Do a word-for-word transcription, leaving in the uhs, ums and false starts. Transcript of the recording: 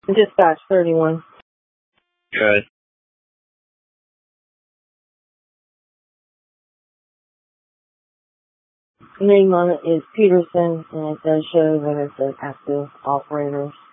Dispatch thirty-one. Good. Name on it is Peterson, and it does show that it's an active operator.